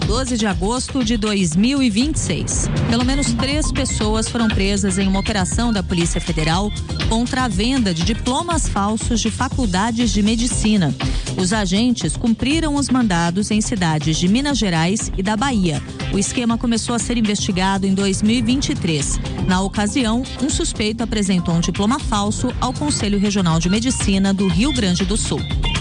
12 de agosto de 2026. Pelo menos 3 pessoas foram presas em uma operação da Polícia Federal contra a venda de diplomas falsos de faculdades de medicina. Os agentes cumpriram os mandados em cidades de Minas Gerais e da Bahia. O esquema começou a ser investigado em 2023. Na ocasião, um suspeito apresentou um diploma falso ao Conselho Regional de Medicina do Rio Grande do Sul.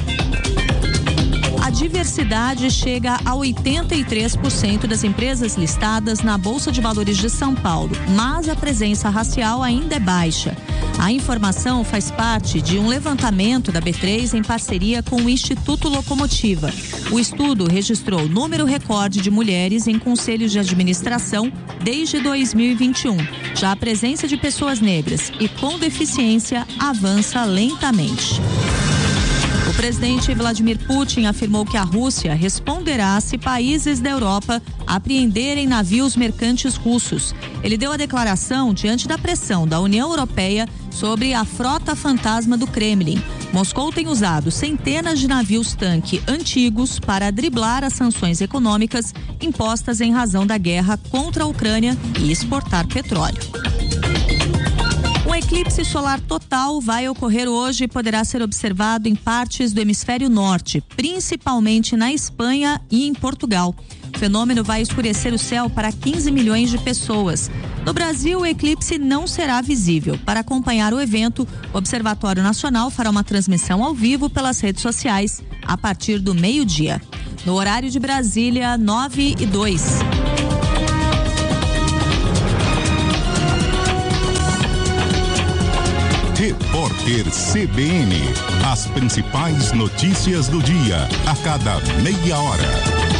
A diversidade chega a 83% das empresas listadas na Bolsa de Valores de São Paulo, mas a presença racial ainda é baixa. A informação faz parte de um levantamento da B3 em parceria com o Instituto Locomotiva. O estudo registrou número recorde de mulheres em conselhos de administração desde 2021. Já a presença de pessoas negras e com deficiência avança lentamente. O presidente Vladimir Putin afirmou que a Rússia responderá se países da Europa apreenderem navios mercantes russos. Ele deu a declaração diante da pressão da União Europeia sobre a frota fantasma do Kremlin. Moscou tem usado centenas de navios-tanque antigos para driblar as sanções econômicas impostas em razão da guerra contra a Ucrânia e exportar petróleo. Um eclipse solar total vai ocorrer hoje e poderá ser observado em partes do hemisfério norte, principalmente na Espanha e em Portugal. O fenômeno vai escurecer o céu para 15 milhões de pessoas. No Brasil, o eclipse não será visível. Para acompanhar o evento, o Observatório Nacional fará uma transmissão ao vivo pelas redes sociais a partir do meio-dia. No horário de Brasília, 9:02. Repórter CBN. As principais notícias do dia, a cada meia hora.